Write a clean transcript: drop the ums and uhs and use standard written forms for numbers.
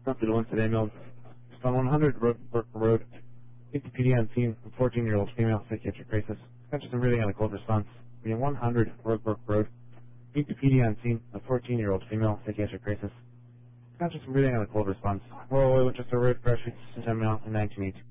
Something to one today, Mills. Just on 100 Brook Road. Meet the PD on scene. A 14-year-old female psychiatric crisis. Conscious and breathing on a cold response. Be 100 Brook Road. Meet the PD on scene. A 14-year-old female psychiatric crisis. Conscious and breathing on a cold response. Roll away with just a road pressure. 10 mile in 1980.